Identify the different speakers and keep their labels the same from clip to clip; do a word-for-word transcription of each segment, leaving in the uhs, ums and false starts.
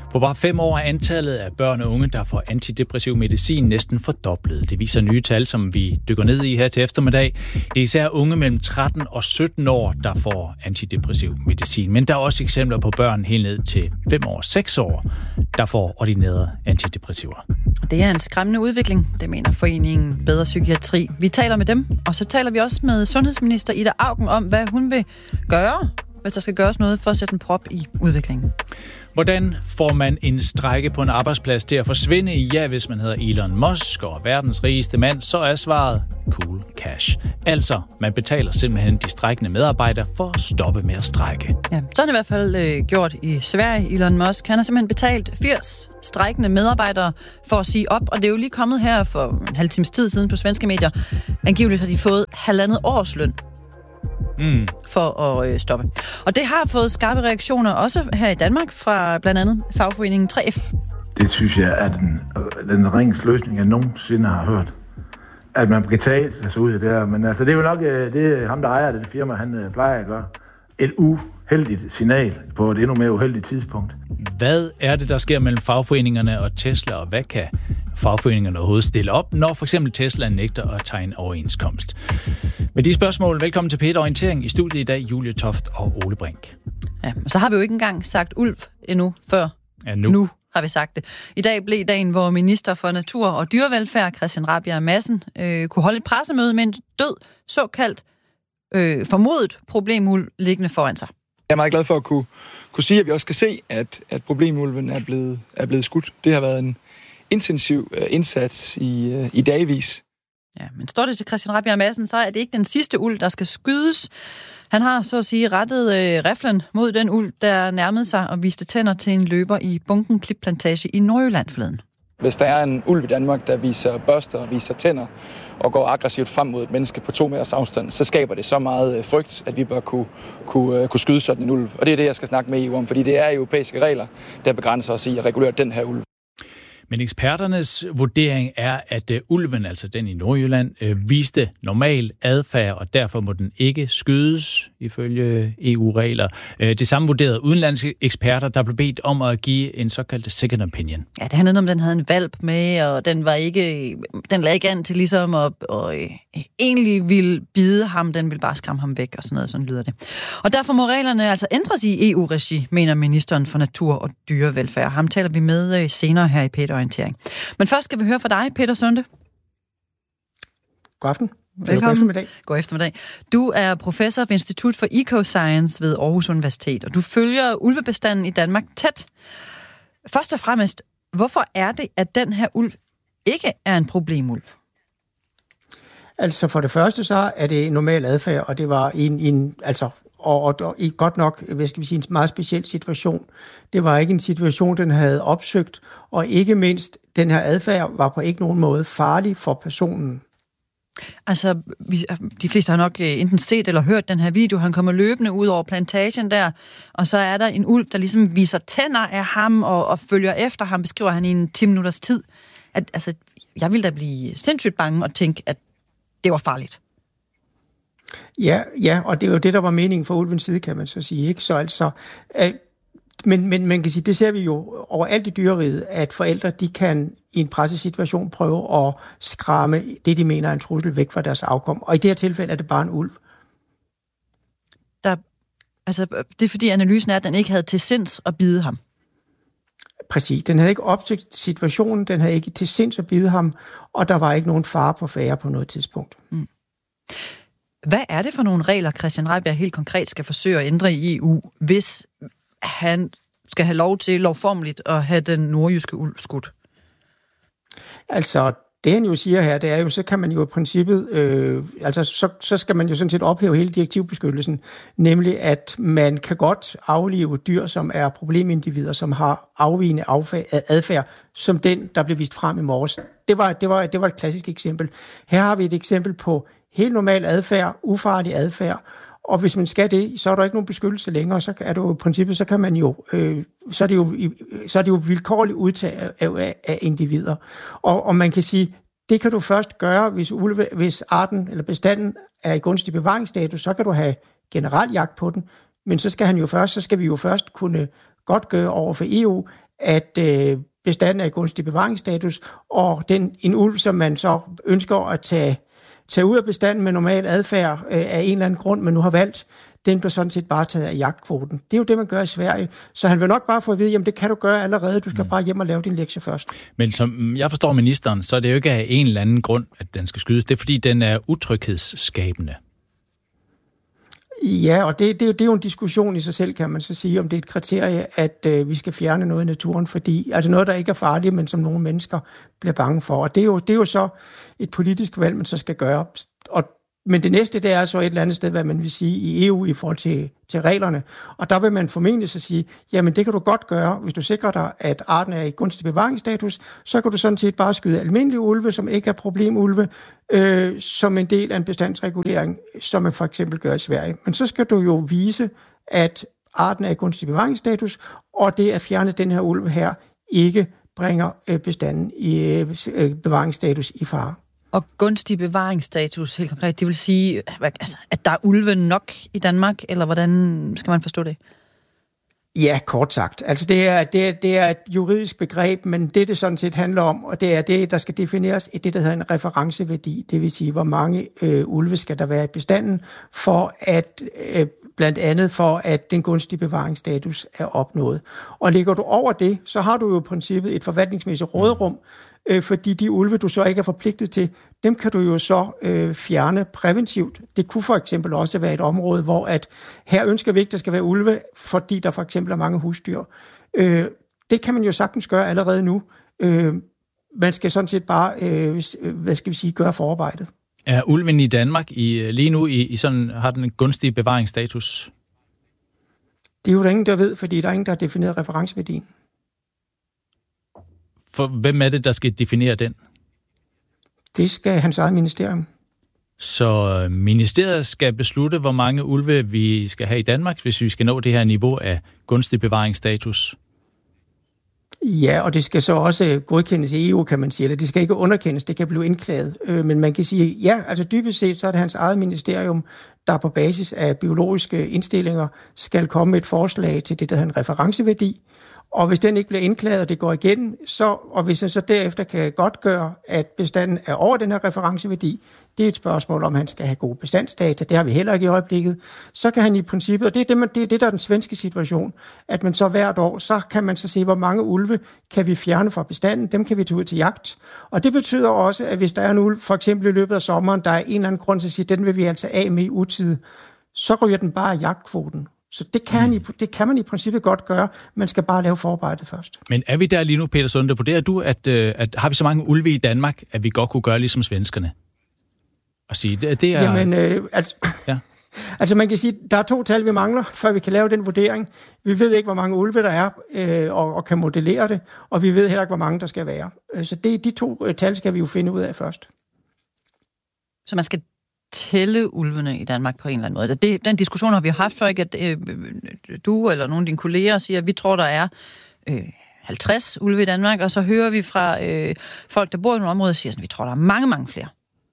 Speaker 1: På bare fem år er antallet af børn og unge, der får antidepressiv medicin, næsten fordoblet. Det viser nye tal, som vi dykker ned i her til eftermiddag. Det er især unge mellem tretten og sytten år, der får antidepressiv medicin. Men der er også eksempler på børn helt ned til fem år, seks år, der får ordineret antidepressiver.
Speaker 2: Det er en skræmmende udvikling, det mener foreningen Bedre Psykiatri. Vi taler med dem, og så taler vi også med sundhedsminister Ida Auken om, hvad hun vil gøre, hvis der skal gøres noget for at sætte en prop i udviklingen.
Speaker 1: Hvordan får man en strejke på en arbejdsplads til at forsvinde? Ja, hvis man hedder Elon Musk og verdens rigeste mand, så er svaret cool cash. Altså, man betaler simpelthen de strejkende medarbejdere for at stoppe med at strejke. Ja, så er det i hvert fald øh, gjort i Sverige. Elon Musk, han har simpelthen betalt firs strejkende medarbejdere for at sige op, og det er jo lige kommet her for en halv times tid siden på svenske medier. Angiveligt har de fået halvandet års løn. Mm. for at øh, stoppe. Og det har fået skarpe reaktioner også her i Danmark fra blandt andet fagforeningen tre F.
Speaker 3: Det synes jeg er den, den ringeste løsning, jeg nogensinde har hørt. At man kan tage sig ud af det her. Men altså, det er jo nok det, ham, der ejer det firma, han plejer at gøre. Et uheldigt signal på et endnu mere uheldigt tidspunkt.
Speaker 1: Hvad er det, der sker mellem fagforeningerne og Tesla, og hvad kan fagforeningerne overhovedet stille op, når for eksempel Tesla nægter at tegne overenskomst? Med de spørgsmål, velkommen til P et Orientering. I studiet i dag, Julie Toft og Ole Brink.
Speaker 2: Ja, og så har vi jo ikke engang sagt ulv endnu før.
Speaker 1: Ja, nu.
Speaker 2: nu har vi sagt det. I dag blev dagen, hvor minister for natur og dyrevelfærd, Christian Rabjerg Madsen, øh, kunne holde et pressemøde med en død, såkaldt øh, formodet problemulv liggende foran sig.
Speaker 4: Jeg er meget glad for at kunne, kunne sige, at vi også kan se, at, at problemulven er blevet, er blevet skudt. Det har været en intensiv uh, indsats i, uh, i dagvis.
Speaker 2: Ja, men står det til Christian Rabjerg Madsen, så er det ikke den sidste ulv, der skal skydes. Han har så at sige rettet øh, riflen mod den ulv, der nærmede sig og viste tænder til en løber i Bunken Klipplantage i Nordjylland forleden.
Speaker 4: Hvis der er en ulv i Danmark, der viser børster, viser tænder og går aggressivt frem mod et menneske på to meters afstand, så skaber det så meget frygt, at vi bør kunne, kunne, kunne skyde sådan en ulv. Og det er det, jeg skal snakke med E U om, fordi det er europæiske regler, der begrænser os i at regulere den her ulv.
Speaker 1: Men eksperternes vurdering er, at uh, ulven, altså den i Nordjylland, uh, viste normal adfærd, og derfor må den ikke skydes ifølge E U-regler. Uh, det samme vurderede udenlandske eksperter, der blev bedt om at give en såkaldt second opinion.
Speaker 2: Ja, det handlede om, den havde en valp med, og den var ikke, den lagde ikke an til ligesom at og, øh, egentlig ville bide ham, den ville bare skræmme ham væk, og sådan noget, sådan lyder det. Og derfor må reglerne altså ændres i E U-regi, mener ministeren for natur og dyrevelfærd. Ham taler vi med øh, senere her i P et Orientering. Men først skal vi høre fra dig, Peter Sunde.
Speaker 5: God aften.
Speaker 2: Velkommen. God eftermiddag. God eftermiddag. Du er professor ved Institut for Ecoscience ved Aarhus Universitet, og du følger ulvebestanden i Danmark tæt. Først og fremmest, hvorfor er det, at den her ulv ikke er en problemulv?
Speaker 5: Altså for det første, så er det normal adfærd, og det var en, en altså og, og, og i godt nok, hvad skal vi sige, en meget speciel situation. Det var ikke en situation, den havde opsøgt, og ikke mindst, den her adfærd var på ikke nogen måde farlig for personen.
Speaker 2: Altså, vi, de fleste har nok enten set eller hørt den her video. Han kommer løbende ud over plantagen der, og så er der en ulv, der ligesom viser tænder af ham og, og følger efter ham, beskriver han i en ti minutters tid. At, altså, jeg ville da blive sindssygt bange og tænke, at det var farligt.
Speaker 5: Ja, ja, og det er jo det, der var meningen fra ulvens side, kan man så sige, ikke? Så altså, øh, men, men man kan sige, det ser vi jo overalt i dyreriget, at forældre, de kan i en pressesituation prøve at skræmme det, de mener er en trussel væk fra deres afkom. Og i det her tilfælde er det bare en ulv.
Speaker 2: Der, altså, det er fordi analysen er, at den ikke havde til sinds at bide ham.
Speaker 5: Præcis. Den havde ikke opsøgt situationen, den havde ikke til sinds at bide ham, og der var ikke nogen fare på færre på noget tidspunkt. Mm.
Speaker 2: Hvad er det for nogle regler, Christian Rabjerg helt konkret skal forsøge at ændre i E U, hvis han skal have lov til lovformeligt at have den nordjyske ulv skudt?
Speaker 5: Altså, det han jo siger her, det er jo, så kan man jo i princippet, øh, altså så, så skal man jo sådan set ophæve hele direktivbeskyttelsen, nemlig at man kan godt aflive dyr, som er problemindivider, som har afvigende adfærd, som den, der blev vist frem i morges. Det var, det var, det var et klassisk eksempel. Her har vi et eksempel på helt normal adfærd, ufarlig adfærd, og hvis man skal det, så er der ikke nogen beskyttelse længere, så er det jo i princippet, så kan man jo, øh, så er det jo, så er det jo vilkårligt udtag af, af, af individer. Og, og man kan sige, det kan du først gøre, hvis, ulve, hvis arten eller bestanden er i gunstig bevaringsstatus, så kan du have generel jagt på den, men så skal han jo først, så skal vi jo først kunne godt gøre over for E U, at øh, bestanden er i gunstig bevaringsstatus, og den, en ulv, som man så ønsker at tage, tage ud af bestanden med normal adfærd øh, af en eller anden grund, man nu har valgt, den bliver sådan set bare taget af jagtkvoten. Det er jo det, man gør i Sverige. Så han vil nok bare få at vide, jamen det kan du gøre allerede, du skal mm. bare hjem og lave din lektie først.
Speaker 1: Men som jeg forstår ministeren, så er det jo ikke af en eller anden grund, at den skal skydes. Det er fordi, den er utryghedsskabende.
Speaker 5: Ja, og det, det, det er jo en diskussion i sig selv, kan man så sige, om det er et kriterie, at øh, vi skal fjerne noget i naturen, fordi altså noget, der ikke er farligt, men som nogle mennesker bliver bange for. Og det er jo, det er jo så et politisk valg, man så skal gøre. Og Men det næste, det er så et eller andet sted, hvad man vil sige i E U i forhold til, til reglerne. Og der vil man formentlig så sige, jamen det kan du godt gøre, hvis du sikrer dig, at arten er i gunstig bevaringsstatus, så kan du sådan set bare skyde almindelige ulve, som ikke er problemulve, øh, som en del af en bestandsregulering, som man for eksempel gør i Sverige. Men så skal du jo vise, at arten er i gunstig bevaringsstatus, og det at fjerne den her ulve her ikke bringer øh, bestanden i øh, bevaringsstatus i fare.
Speaker 2: Og gunstig bevaringsstatus, helt konkret, det vil sige, altså, at der er ulve nok i Danmark, eller hvordan skal man forstå det?
Speaker 5: Ja, kort sagt. Altså det er, det, er, det er et juridisk begreb, men det, det sådan set handler om, og det er det, der skal defineres i det, der hedder en referenceværdi. Det vil sige, hvor mange øh, ulve skal der være i bestanden, for at øh, blandt andet for, at den gunstige bevaringsstatus er opnået. Og ligger du over det, så har du jo i princippet et forvaltningsmæssigt råderum, øh, fordi de ulve, du så ikke er forpligtet til, dem kan du jo så øh, fjerne præventivt. Det kunne for eksempel også være et område, hvor at her ønsker vi ikke, der skal være ulve, fordi der for eksempel er mange husdyr. Øh, det kan man jo sagtens gøre allerede nu. Øh, man skal sådan set bare, øh, hvad skal vi sige, gøre forarbejdet.
Speaker 1: Er ulven i Danmark i, lige nu i, i sådan, har den en gunstig bevaringsstatus?
Speaker 5: Det er jo der ingen, der ved, fordi der er ingen, der har defineret referenceværdien.
Speaker 1: For hvem er det, der skal definere den?
Speaker 5: Det skal hans eget ministerium.
Speaker 1: Så ministeriet skal beslutte, hvor mange ulve vi skal have i Danmark, hvis vi skal nå det her niveau af gunstig bevaringsstatus?
Speaker 5: Ja, og det skal så også godkendes i E U, kan man sige, eller det skal ikke underkendes, det kan blive indklaget. Men man kan sige, ja, altså dybest set, så er det hans eget ministerium, der på basis af biologiske indstillinger skal komme med et forslag til det, der hedder en referenceværdi. Og hvis den ikke bliver indklaget, og det går igen, så, og hvis han så derefter kan godtgøre, at bestanden er over den her referenceværdi, det er et spørgsmål, om han skal have gode bestandsdata, det har vi heller ikke i øjeblikket, så kan han i princippet, og det er det, man, det, er det der er den svenske situation, at man så hvert år, så kan man så se, hvor mange ulve kan vi fjerne fra bestanden, dem kan vi tage ud til jagt. Og det betyder også, at hvis der er en ulv, for eksempel i løbet af sommeren, der er en eller anden grund til at sige, den vil vi altså af med i utide, så ryger den bare af jagtkvoten. Så det kan, han i, det kan man i princippet godt gøre, man skal bare lave forarbejdet først.
Speaker 1: Men er vi der lige nu, Peter Sunde? Vurderer du, at, at har vi så mange ulve i Danmark, at vi godt kunne gøre ligesom svenskerne? Og sige, det, det er...
Speaker 5: Jamen, øh, altså... Ja. Altså man kan sige, der er to tal, vi mangler, før vi kan lave den vurdering. Vi ved ikke, hvor mange ulve der er, øh, og, og kan modellere det, og vi ved heller ikke, hvor mange der skal være. Så det, de to øh, tal skal vi jo finde ud af først.
Speaker 2: Så man skal tælle ulvene i Danmark på en eller anden måde. Det, den diskussion har vi haft før, ikke? At øh, du eller nogle af dine kolleger siger, at vi tror, der er øh, halvtreds ulve i Danmark, og så hører vi fra øh, folk, der bor i nogle områder, og siger, at vi tror, der er mange, mange flere.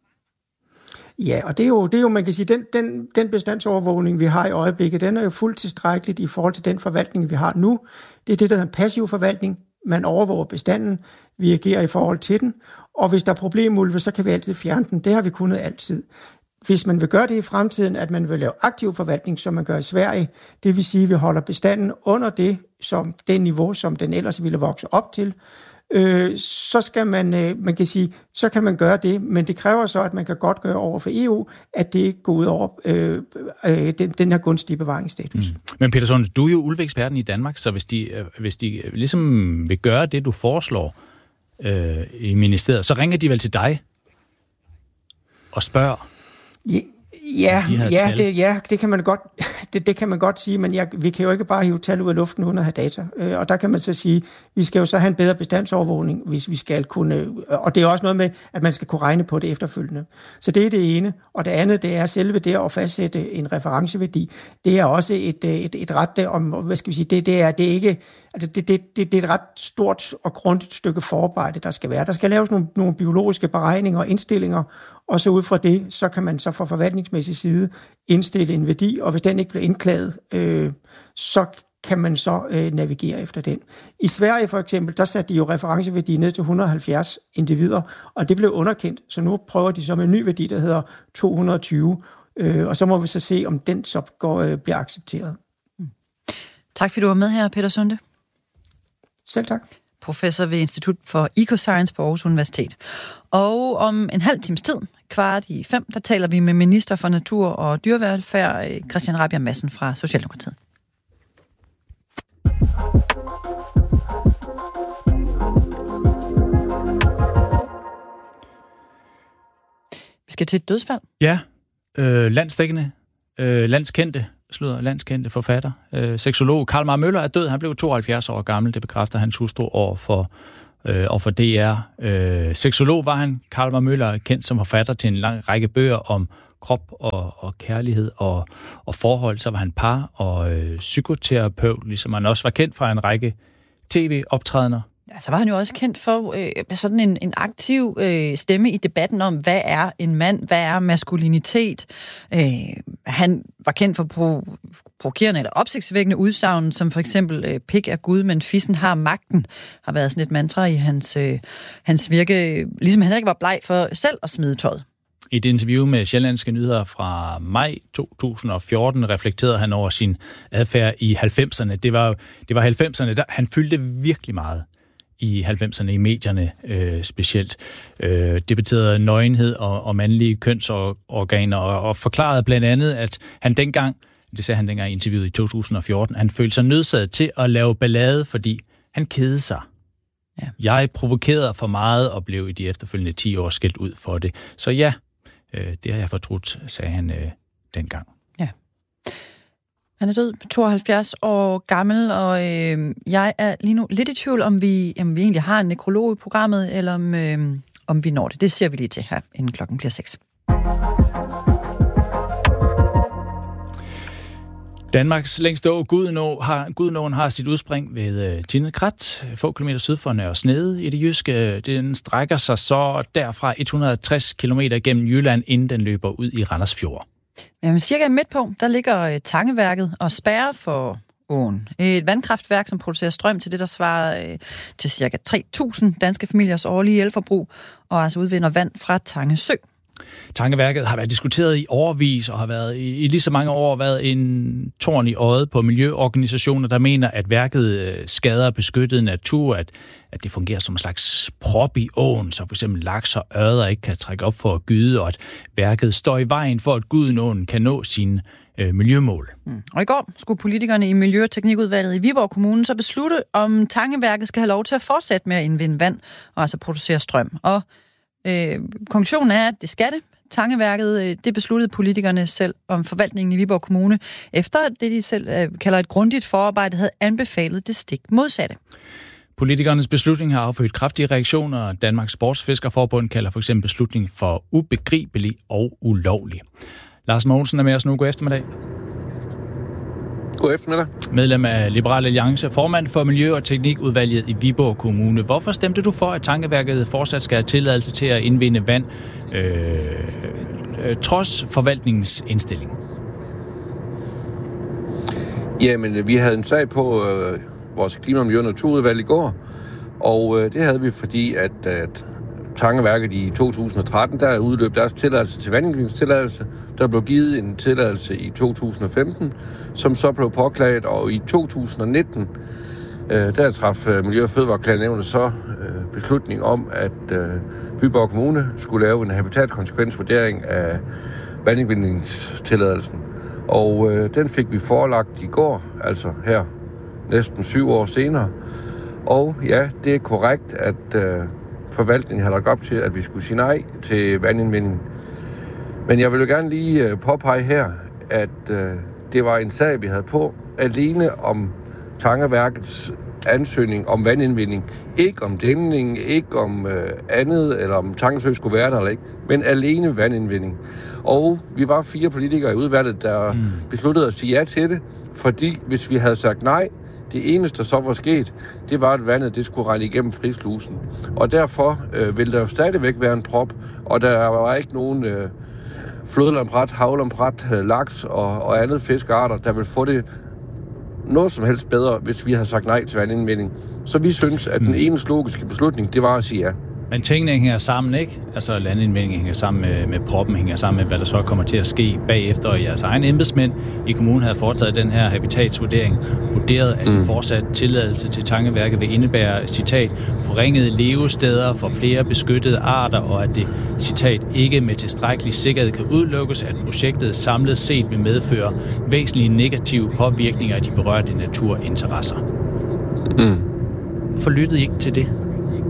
Speaker 5: Ja, og det er jo, det er jo man kan sige, den, den, den bestandsovervågning, vi har i øjeblikket, den er jo fuldt tilstrækkeligt i forhold til den forvaltning, vi har nu. Det er det, der hedder en passiv forvaltning. Man overvåger bestanden, vi agerer i forhold til den, og hvis der er problemulve, så kan vi altid fjerne den. Det har vi kunnet altid. Hvis man vil gøre det i fremtiden, at man vil lave aktiv forvaltning, som man gør i Sverige, det vil sige, at vi holder bestanden under det, som det niveau, som den ellers ville vokse op til, øh, så skal man, øh, man kan sige, så kan man gøre det, men det kræver så, at man kan godt gøre over for E U, at det ikke går ud over øh, øh, den, den her gunstige bevaringsstatus. Mm.
Speaker 1: Men Peter Sunde, du er jo ulveeksperten i Danmark, så hvis de, øh, hvis de øh, ligesom vil gøre det, du foreslår øh, i ministeriet, så ringer de vel til dig og spørger?
Speaker 5: Ja, ja, ja, det, ja det, kan man godt, det, det kan man godt sige, men jeg, vi kan jo ikke bare hive tal ud af luften uden at have data. Øh, og der kan man så sige, vi skal jo så have en bedre bestandsovervågning, hvis vi skal kunne... Og det er også noget med, at man skal kunne regne på det efterfølgende. Så det er det ene. Og det andet, det er selve det at fastsætte en referenceværdi. Det er også et, et, et ret om... Hvad skal vi sige? Det, det, er, det er ikke... Altså det, det, det, det er et ret stort og grundigt stykke forarbejde, der skal være. Der skal laves nogle, nogle biologiske beregninger og indstillinger, og så ud fra det, så kan man så fra forvaltningsmæssig side indstille en værdi, og hvis den ikke bliver indklaget, øh, så kan man så øh, navigere efter den. I Sverige for eksempel, der satte de jo referenceværdien ned til et hundrede og halvfjerds individer, og det blev underkendt, så nu prøver de så med en ny værdi, der hedder to hundrede og tyve, øh, og så må vi så se, om den så går, øh, bliver accepteret.
Speaker 2: Mm. Tak fordi du var med her, Peter Sunde.
Speaker 5: Selv tak.
Speaker 2: Professor ved Institut for Ecoscience på Aarhus Universitet. Og om en halv times tid, kvart i fem, der taler vi med minister for natur og dyrevelfærd, Christian Rabjerg Madsen fra Socialdemokratiet. Vi skal til et dødsfald.
Speaker 1: Ja, øh, landsdækkende, øh, landskendte, slutter, landskendte forfatter. Øh, seksolog Carl Mar Møller er død. Han blev tooghalvfjerds år gammel. Det bekræfter hans hustru over for, øh, over for D R. Øh, seksolog var han. Carl Mar Møller er kendt som forfatter til en lang række bøger om krop og, og kærlighed og, og forhold. Så var han par og øh, psykoterapeut, ligesom han også var kendt fra en række tv-optrædener.
Speaker 2: Ja, så var han jo også kendt for øh, sådan en, en aktiv øh, stemme i debatten om, hvad er en mand, hvad er maskulinitet. Øh, han var kendt for pro, provokerende eller opsigtsvækkende udsagn, som for eksempel, øh, pik er Gud, men fissen har magten, har været sådan et mantra i hans, øh, hans virke, ligesom han ikke var bleg for selv at smide tøjet.
Speaker 1: I et interview med Sjællandske Nyheder fra maj to tusind og fjorten reflekterede han over sin adfærd i halvfemserne. Det var, det var halvfemserne, der han fyldte virkelig meget i halvfemserne i medierne øh, specielt. Øh, debatterede nøgenhed og, og mandlige kønsorganer og, og forklarede blandt andet, at han dengang, det sagde han dengang i interviewet i to tusind og fjorten, han følte sig nødsaget til at lave ballade, fordi han kedede sig. Ja. Jeg provokerede for meget og blev i de efterfølgende ti år skældt ud for det. Så ja, øh, det har jeg fortrudt, sagde han øh, dengang.
Speaker 2: Ja. Han er død, tooghalvfjerds år gammel, og øh, jeg er lige nu lidt i tvivl, om vi, om vi egentlig har en nekrolog i programmet, eller om, øh, om vi når det. Det ser vi lige til her, inden klokken bliver seks.
Speaker 1: Danmarks længste å, Gudenå, har, Gudenåen har sit udspring ved uh, Tinnekrat, få kilometer syd for Nørre Snede i det jyske. Den strækker sig så derfra et hundrede og tres kilometer gennem Jylland, inden den løber ud i Randers Fjord.
Speaker 2: Jamen, cirka midt på, der ligger Tangeværket og spærrer for åen. Et vandkraftværk, som producerer strøm til det, der svarer øh, til cirka tre tusind danske familiers årlige elforbrug, og altså udvinder vand fra Tange Sø.
Speaker 1: Tangeværket har været diskuteret i årevis og har været i, i lige så mange år været en torn i øjet på miljøorganisationer, der mener, at værket skader beskyttet natur, at, at det fungerer som en slags prop i åen, så for eksempel laks og ørder ikke kan trække op for at gyde, og at værket står i vejen for, at Gudenåen kan nå sine øh, miljømål.
Speaker 2: Mm. Og i går skulle politikerne i Miljø- og Teknikudvalget i Viborg Kommune så beslutte, om Tangeværket skal have lov til at fortsætte med at indvinde vand og altså producere strøm. Og Øh, konklusionen er, at det skal det. Tangeværket, øh, det besluttede politikerne selv om forvaltningen i Viborg Kommune, efter det, de selv øh, kalder et grundigt forarbejde, havde anbefalet det stik modsatte.
Speaker 1: Politikernes beslutning har affødt kraftige reaktioner. Danmarks Sportsfiskerforbund kalder for eksempel beslutningen for ubegribelig og ulovlig. Lars Mogensen er med os nu. God eftermiddag.
Speaker 6: God eftermiddag.
Speaker 1: Medlem af Liberal Alliance, formand for Miljø- og Teknikudvalget i Viborg Kommune. Hvorfor stemte du for, at Tangeværket fortsat skal have tilladelse til at indvinde vand, øh, øh, trods forvaltningens indstilling?
Speaker 6: Jamen, vi havde en sag på øh, vores Klima-, Miljø- og Naturudvalg i går, og øh, det havde vi, fordi at, at Tangeværket i to tusind og tretten, der udløb deres tilladelse til vandindvindingstilladelse. Der blev givet en tilladelse i to tusind og femten, som så blev påklaget, og i to tusind og nitten, øh, der traf Miljø- og Fødevareklagenævnet så øh, beslutning om, at øh, Viborg Kommune skulle lave en habitatkonsekvensvurdering af vandindvindingstilladelsen. Og øh, den fik vi forelagt i går, altså her næsten syv år senere. Og ja, det er korrekt, at øh, forvaltningen har lagt op til, at vi skulle sige nej til vandindvinding. Men jeg vil jo gerne lige øh, påpege her, at øh, det var en sag, vi havde på alene om Tangeværkets ansøgning om vandindvinding. Ikke om dæmning, ikke om øh, andet, eller om Tange Sø skulle være der eller ikke, men alene vandindvinding. Og vi var fire politikere i udvalget, der mm. besluttede at sige ja til det, fordi hvis vi havde sagt nej, det eneste, der så var sket, det var, at vandet det skulle rende igennem frislusen. Og derfor øh, ville der jo stadigvæk være en prop, og der var ikke nogen øh, flodlampret, havlampret, øh, laks og, og andet fiskearter, der ville få det noget som helst bedre, hvis vi havde sagt nej til vandindvinding. Så vi synes, at den eneste logiske beslutning, det var at sige ja.
Speaker 1: Men tingene hænger sammen, ikke? Altså landindvindingen hænger sammen med, med proppen, hænger sammen med, hvad der så kommer til at ske bagefter. Og jeres egen embedsmænd i kommunen havde foretaget den her habitatsvurdering, vurderet, at en fortsat tilladelse til Tangeværket vil indebære, citat, forringede levesteder for flere beskyttede arter, og at det, citat, ikke med tilstrækkelig sikkerhed kan udelukkes, at projektet samlet set vil medføre væsentlige negative påvirkninger af de berørte naturinteresser. Mm. Forlyttede I ikke til det?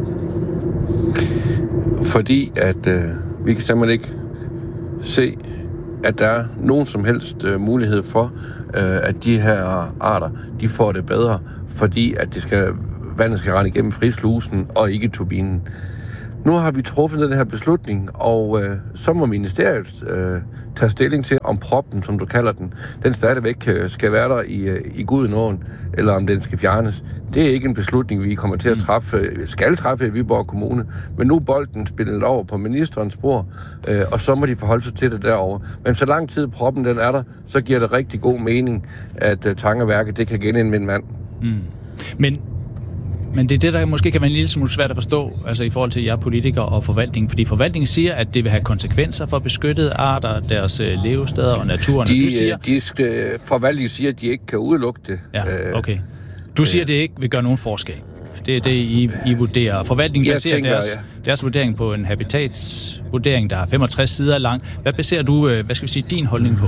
Speaker 6: Fordi at øh, vi kan simpelthen ikke se, at der er nogen som helst øh, mulighed for, øh, at de her arter, de får det bedre, fordi at det skal, vandet skal rende igennem frislusen og ikke turbinen. Nu har vi truffet den her beslutning, og øh, så må ministeriet øh, tage stilling til, om proppen, som du kalder den, den stadigvæk øh, skal være der i, øh, i Gudenåen, eller om den skal fjernes. Det er ikke en beslutning, vi kommer til at træffe, skal træffe i Viborg Kommune, men nu er bolden spillet over på ministerens spor, øh, og så må de forholde sig til det derovre. Men så lang tid proppen den er der, så giver det rigtig god mening, at øh, Tangeværket det kan genindvinde vand.
Speaker 1: Mm. Men Men det er det, der måske kan være en lille smule svært at forstå, altså i forhold til jer politikere og forvaltningen, fordi forvaltningen siger, at det vil have konsekvenser for beskyttede arter, deres øh, levesteder og naturen.
Speaker 6: De,
Speaker 1: du siger,
Speaker 6: de skal, forvaltningen siger, at de ikke kan udelukke det.
Speaker 1: Ja, okay. Du siger, at det ikke vil gøre nogen forskel. Det er det, I, I vurderer. Forvaltningen baserer tænker, deres, ja. deres vurdering på en habitatsvurdering, der er femogtres sider lang. Hvad baserer du, hvad skal vi sige, din holdning på?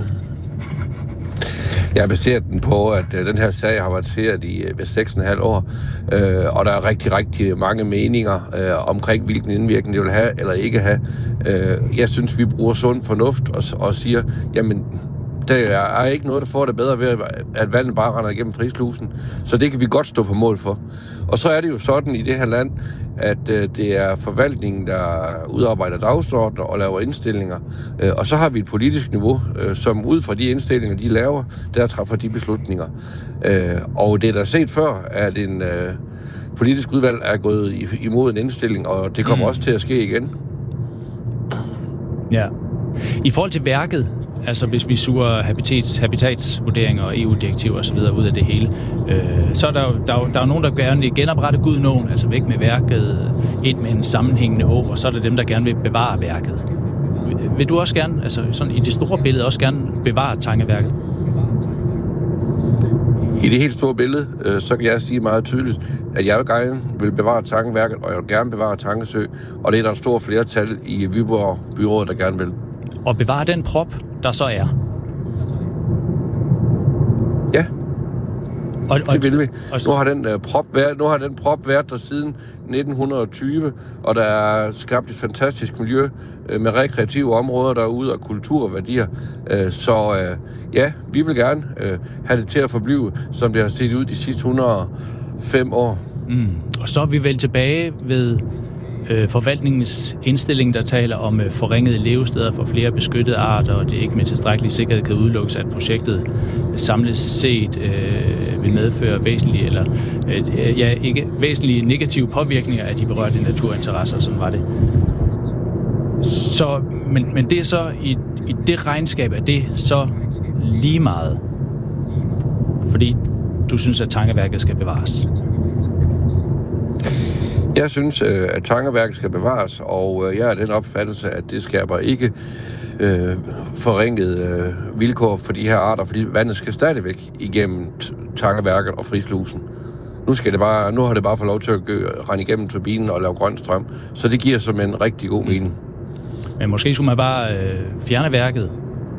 Speaker 6: Jeg baserer den på, at øh, den her sag har været set i øh, seks og et halvt år, øh, og der er rigtig, rigtig mange meninger øh, omkring, hvilken indvirkning det vil have eller ikke have. Øh, jeg synes, vi bruger sund fornuft og, og siger, jamen, der er ikke noget, der får det bedre ved, at vandet bare render igennem frislusen, så det kan vi godt stå på mål for. Og så er det jo sådan i det her land, at øh, det er forvaltningen, der udarbejder dagsordner og laver indstillinger. Øh, og så har vi et politisk niveau, øh, som ud fra de indstillinger, de laver, der træffer de beslutninger. Øh, og det er der set før, at en øh, politisk udvalg er gået i, imod en indstilling, og det kommer mm. også til at ske igen.
Speaker 1: Ja. I forhold til værket, altså hvis vi suger habitats, habitatsvurderinger og E U-direktiver og så videre ud af det hele, øh, så er der jo der er, der er nogen, der gerne vil genoprette Gudenåen, altså væk med værket, ind med en sammenhængende å, og så er der dem, der gerne vil bevare værket. Vil, vil du også gerne, altså sådan i det store billede, også gerne bevare Tangeværket?
Speaker 6: I det helt store billede, øh, så kan jeg sige meget tydeligt, at jeg gerne vil bevare Tangeværket, og jeg vil gerne bevare Tangesø, og det er der et stort flertal i Viborg byrådet, der gerne vil.
Speaker 1: Og bevare den prop, der så er.
Speaker 6: Ja,
Speaker 1: og, og,
Speaker 6: det vil vi.
Speaker 1: Og,
Speaker 6: nu, har den, uh, prop været, nu har den prop været der siden nitten tyve, og der er skabt et fantastisk miljø uh, med rekreative områder derude og kulturværdier. Uh, så uh, ja, vi vil gerne uh, have det til at forblive, som det har set ud de sidste et hundrede og fem år.
Speaker 1: Mm. Og så er vi vel tilbage ved forvaltningens indstilling, der taler om forringede levesteder for flere beskyttede arter, og det ikke med tilstrækkelig sikkerhed kan udelukkes, at projektet samlet set øh, vil medføre væsentlige eller øh, ja, ikke væsentlige negative påvirkninger af de berørte naturinteresser, sådan var det. Så, men, men det er så i, i det regnskab, er det så lige meget, fordi du synes, at Tangeværket skal bevares?
Speaker 6: Jeg synes, at Tangeværket skal bevares, og jeg er den opfattelse, at det skaber ikke øh, forringede øh, vilkår for de her arter, fordi vandet skal stadigvæk igennem Tangeværket og frislusen. Nu, skal det bare, nu har det bare fået lov til at gø, rende igennem turbinen og lave grøn strøm, så det giver som en rigtig god mening.
Speaker 1: Men måske skulle man bare øh, fjerne værket?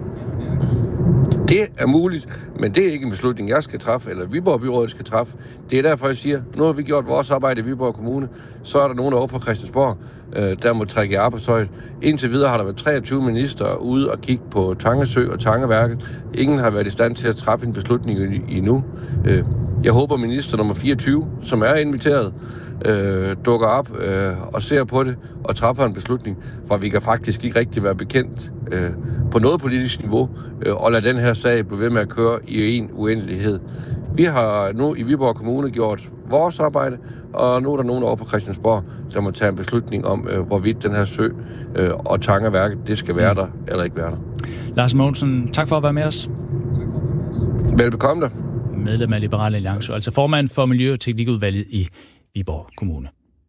Speaker 6: Det er muligt, men det er ikke en beslutning, jeg skal træffe, eller Viborg Byrådet skal træffe. Det er derfor, jeg siger, nu har vi gjort vores arbejde i Viborg Kommune, så er der nogen over på Christiansborg, øh, der må trække i arbejdshøjde. Indtil videre har der været treogtyve minister ude og kigge på Tangesø og Tangeværket. Ingen har været i stand til at træffe en beslutning endnu. Øh, jeg håber, minister nummer fireogtyve, som er inviteret, øh, dukker op øh, og ser på det og træffer en beslutning, for vi kan faktisk ikke rigtig være bekendt øh, på noget politisk niveau øh, og lade den her sag blive ved med at køre i en uendelighed. Vi har nu i Viborg Kommune gjort vores arbejde, og nu er der nogen over på Christiansborg, som må tage en beslutning om, øh, hvorvidt den her sø øh, og Tangeværket, det skal være der eller ikke være der.
Speaker 1: Lars Mogensen, tak for at være med os.
Speaker 6: Velbekomme dig.
Speaker 1: medlem af Liberal Alliance, altså formand for Miljø- og Teknikudvalget i Viborg Kommune.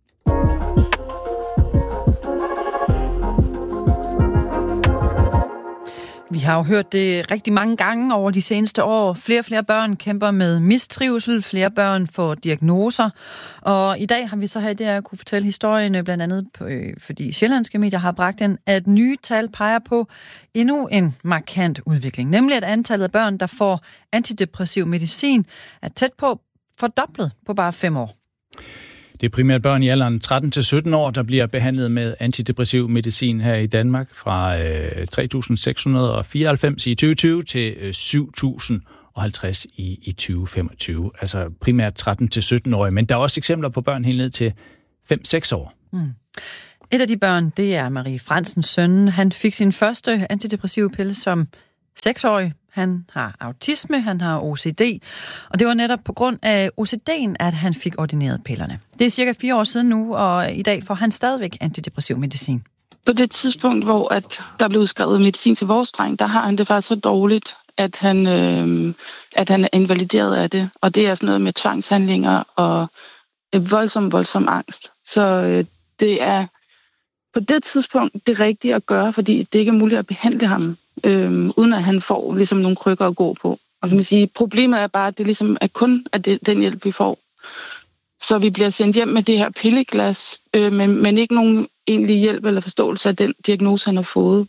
Speaker 2: Vi har jo hørt det rigtig mange gange over de seneste år. Flere og flere børn kæmper med mistrivsel, flere børn får diagnoser. Og i dag har vi så her det at kunne fortælle historien, blandt andet på, øh, fordi sjællandske medier har bragt den, at nye tal peger på endnu en markant udvikling. Nemlig at antallet af børn, der får antidepressiv medicin, er tæt på fordoblet på bare fem år.
Speaker 1: Det er primært børn i alderen tretten til sytten år, der bliver behandlet med antidepressiv medicin her i Danmark fra øh, tre tusind seks hundrede og fireoghalvfems i tyve tyve til øh, syv tusind og halvtreds i, i tyve femogtyve. Altså primært tretten til sytten-årige, men der er også eksempler på børn helt ned til fem til seks år. Mm.
Speaker 2: Et af de børn, det er Marie Fransens søn. Han fik sin første antidepressive pille som seksårig. Han har autisme, han har O C D, og det var netop på grund af O C D'en, at han fik ordineret pillerne. Det er cirka fire år siden nu, og i dag får han stadigvæk antidepressiv medicin.
Speaker 7: På det tidspunkt, hvor at der blev udskrevet medicin til vores dreng, der har han det faktisk så dårligt, at han, øh, at han er invalideret af det. Og det er sådan noget med tvangshandlinger og et voldsom, voldsom angst. Så øh, det er på det tidspunkt det rigtige at gøre, fordi det ikke er muligt at behandle ham, Øhm, uden at han får ligesom nogle krykker at gå på. Og kan man sige, problemet er bare, at det ligesom er kun at det, den hjælp, vi får. Så vi bliver sendt hjem med det her pilleglas, øh, men, men ikke nogen egentlig hjælp eller forståelse af den diagnose, han har fået.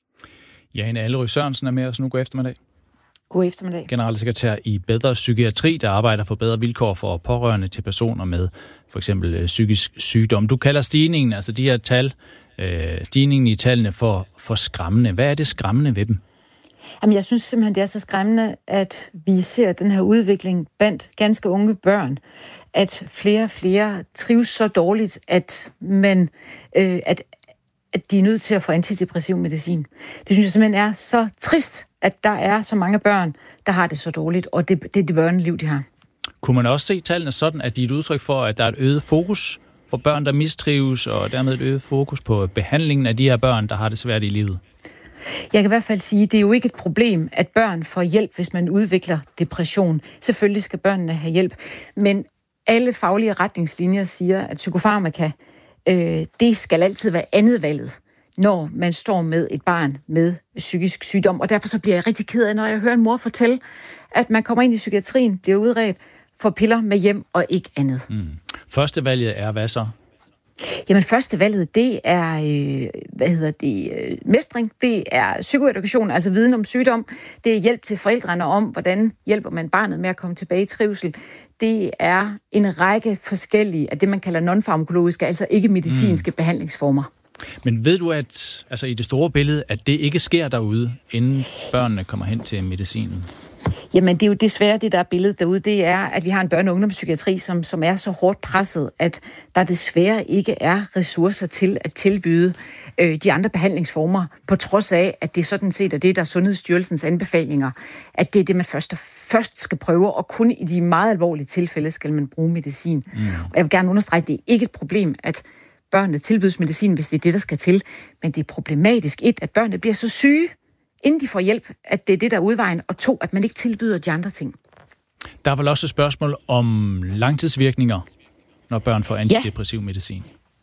Speaker 1: Jane Allerød Sørensen er med os nu. God eftermiddag.
Speaker 8: God eftermiddag.
Speaker 1: Generalsekretær i Bedre Psykiatri, der arbejder for bedre vilkår for pårørende til personer med for eksempel øh, psykisk sygdom. Du kalder stigningen, altså de her tal, øh, stigningen i tallene for, for skræmmende. Hvad er det skræmmende ved dem?
Speaker 8: Jamen, jeg synes simpelthen, det er så skræmmende, at vi ser den her udvikling blandt ganske unge børn, at flere og flere trives så dårligt, at man, øh, at, at de er nødt til at få antidepressiv medicin. Det synes jeg simpelthen er så trist, at der er så mange børn, der har det så dårligt, og det, det er det børneliv, de har.
Speaker 1: Kunne man også se tallene sådan, at de er et udtryk for, at der er et øget fokus på børn, der mistrives, og dermed et øget fokus på behandlingen af de her børn, der har det svært i livet?
Speaker 8: Jeg kan i hvert fald sige, at det er jo ikke et problem, at børn får hjælp, hvis man udvikler depression. Selvfølgelig skal børnene have hjælp, men alle faglige retningslinjer siger, at psykofarmaka, øh, det skal altid være andet valget, når man står med et barn med psykisk sygdom. Og derfor så bliver jeg rigtig ked af, når jeg hører en mor fortælle, at man kommer ind i psykiatrien, bliver udredt, får piller med hjem og ikke andet.
Speaker 1: Mm. Første valget er hvad så?
Speaker 8: Jamen, første valget, det er, øh, hvad hedder det, øh, mestring, det er psykoedukation, altså viden om sygdom, det er hjælp til forældrene om, hvordan hjælper man barnet med at komme tilbage i trivsel. Det er en række forskellige af det, man kalder non-farmakologiske, altså ikke medicinske mm. behandlingsformer.
Speaker 1: Men ved du, at altså i det store billede, at det ikke sker derude, inden børnene kommer hen til medicinen?
Speaker 8: Jamen, det er jo desværre det, der er billedet derude, det er, at vi har en børne- og ungdomspsykiatri, som, som er så hårdt presset, at der desværre ikke er ressourcer til at tilbyde øh, de andre behandlingsformer, på trods af, at det sådan set er det, der er Sundhedsstyrelsens anbefalinger, at det er det, man først, først skal prøve, og kun i de meget alvorlige tilfælde skal man bruge medicin. Mm. Og jeg vil gerne understrege, at det er ikke et problem, at børnene tilbydes medicin, hvis det er det, der skal til, men det er problematisk, et, at børnene bliver så syge, inden de får hjælp, at det er det, der er udvejen, og to, at man ikke tilbyder de andre ting.
Speaker 1: Der er vel også et spørgsmål om langtidsvirkninger, når børn får antidepressiv ja. medicin.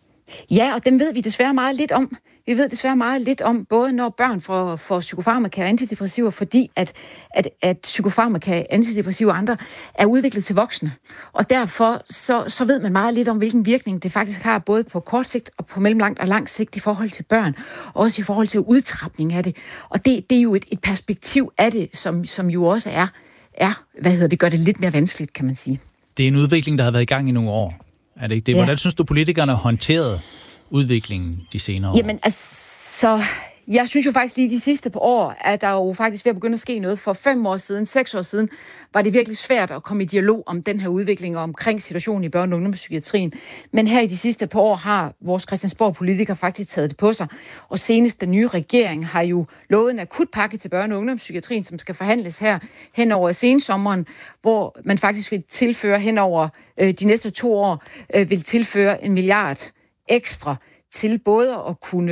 Speaker 8: Ja, og dem ved vi desværre meget lidt om. Vi ved desværre meget lidt om, både når børn får, får psykofarmaka og antidepressiver, fordi at, at, at psykofarmaka, antidepressiver og andre er udviklet til voksne. Og derfor så, så ved man meget lidt om, hvilken virkning det faktisk har, både på kort sigt og på mellemlangt og lang sigt i forhold til børn, og også i forhold til udtrapning af det. Og det, det er jo et, et perspektiv af det, som, som jo også er, er, hvad hedder det, gør det lidt mere vanskeligt, kan man sige.
Speaker 1: Det er en udvikling, der har været i gang i nogle år. Er det ikke det? Hvordan ja. synes du, politikerne håndterede udviklingen de senere år?
Speaker 8: Jamen, altså, jeg synes jo faktisk lige de sidste par år, at der jo faktisk ved at begynde at ske noget. For fem år siden, seks år siden, var det virkelig svært at komme i dialog om den her udvikling og omkring situationen i børne- og ungdomspsykiatrien. Men her i de sidste par år har vores Christiansborg-politikere faktisk taget det på sig. Og senest den nye regering har jo lovet en akutpakke til børne- og ungdomspsykiatrien, som skal forhandles her hen over sensommeren, hvor man faktisk vil tilføre hen over øh, de næste to år, øh, vil tilføre en milliard ekstra til både at kunne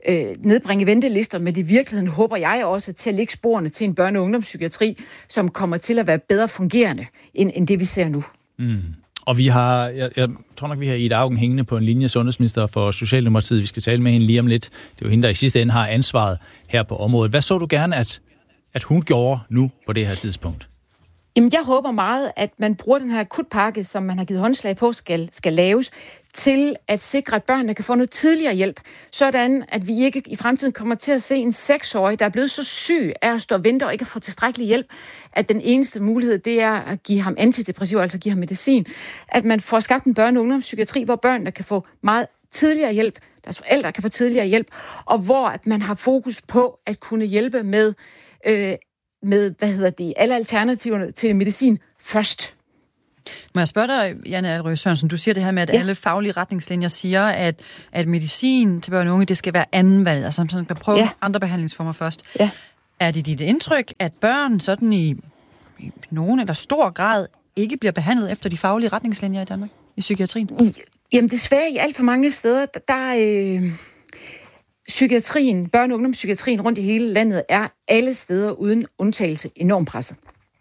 Speaker 8: øh, nedbringe ventelister, men i virkeligheden håber jeg også til at lægge sporene til en børne- og ungdomspsykiatri, som kommer til at være bedre fungerende, end, end det vi ser nu.
Speaker 1: Mm. Og vi har, jeg, jeg tror nok, vi har Ida Auken hængende på en linje, sundhedsminister for Socialdemokratiet. Vi skal tale med hende lige om lidt. Det er jo hende, der i sidste ende har ansvaret her på området. Hvad så du gerne, at, at hun gjorde nu på det her tidspunkt?
Speaker 8: Jamen, jeg håber meget, at man bruger den her akutpakke, som man har givet håndslag på, skal, skal laves, til at sikre, at børnene kan få noget tidligere hjælp, sådan at vi ikke i fremtiden kommer til at se en seksårig, der er blevet så syg af at stå og vente og ikke få tilstrækkelig hjælp, at den eneste mulighed, det er at give ham antidepressiv, altså give ham medicin. At man får skabt en børne- og ungdomspsykiatri, hvor børnene kan få meget tidligere hjælp, deres forældre kan få tidligere hjælp, og hvor at man har fokus på at kunne hjælpe med, øh, med hvad hedder det, alle alternativerne til medicin først.
Speaker 2: Må jeg spørge dig, Janne Alrøe Sørensen, du siger det her med, at ja. alle faglige retningslinjer siger, at, at medicin til børn og unge, det skal være anden valg, altså man skal prøve ja. andre behandlingsformer først. Ja. Er det dit indtryk, at børn sådan i, i nogen eller stor grad ikke bliver behandlet efter de faglige retningslinjer i Danmark, i psykiatrien?
Speaker 8: I, jamen desværre i alt for mange steder, der, der øh, psykiatrien, børne- og ungdomspsykiatrien rundt i hele landet er alle steder uden undtagelse enormt presset.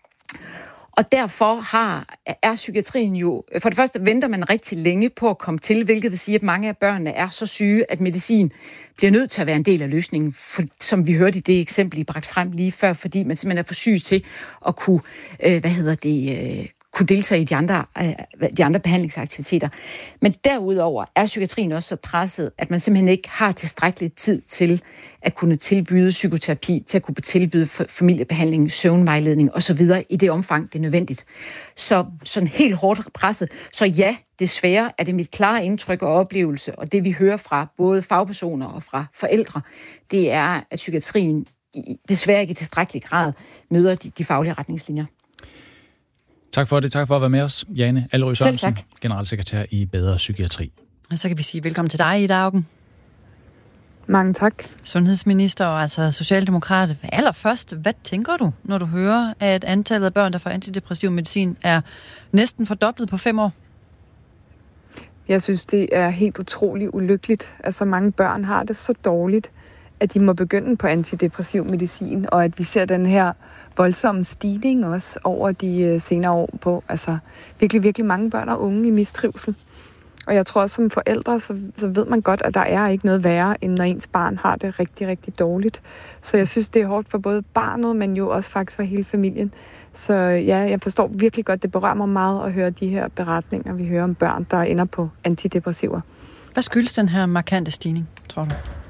Speaker 8: Og derfor har, er psykiatrien jo... For det første venter man rigtig længe på at komme til, hvilket vil sige, at mange af børnene er så syge, at medicin bliver nødt til at være en del af løsningen, for, som vi hørte i det eksempel, I bragt frem lige før, fordi man simpelthen er for syg til at kunne, øh, hvad hedder det, øh, kunne deltage i de andre, øh, de andre behandlingsaktiviteter. Men derudover er psykiatrien også så presset, at man simpelthen ikke har tilstrækkelig tid til at kunne tilbyde psykoterapi, til at kunne tilbyde familiebehandling, søvnvejledning osv. i det omfang, det er nødvendigt. Så sådan helt hårdt presset. Så ja, desværre er det mit klare indtryk og oplevelse, og det vi hører fra både fagpersoner og fra forældre, det er, at psykiatrien desværre ikke i tilstrækkelig grad møder de, de faglige retningslinjer.
Speaker 1: Tak for det. Tak for at være med os, Janne Alrøe Sørensen, generalsekretær i Bedre Psykiatri.
Speaker 2: Og så kan vi sige velkommen til dig, Ida Auken.
Speaker 9: Mange tak.
Speaker 2: Sundhedsminister og altså socialdemokrat. Allerførst, hvad tænker du, når du hører, at antallet af børn, der får antidepressiv medicin, er næsten fordoblet på fem år?
Speaker 9: Jeg synes, det er helt utroligt ulykkeligt, at så mange børn har det så dårligt, at de må begynde på antidepressiv medicin, og at vi ser den her voldsomme stigning også over de senere år på altså virkelig, virkelig mange børn og unge i mistrivsel. Og jeg tror også, som forældre, så, så ved man godt, at der er ikke noget værre, end når ens barn har det rigtig, rigtig dårligt. Så jeg synes, det er hårdt for både barnet, men jo også faktisk for hele familien. Så ja, jeg forstår virkelig godt, det berører mig meget at høre de her beretninger, vi hører om børn, der ender på antidepressiver.
Speaker 2: Hvad skyldes den her markante stigning, tror du?